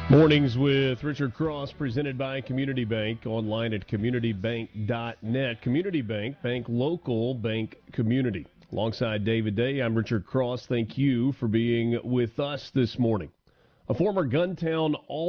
Mornings with Richard Cross, presented by Community Bank, online at communitybank.net. Community Bank, bank local, bank community. Alongside David Day, I'm Richard Cross. Thank you for being with us this morning. A former Guntown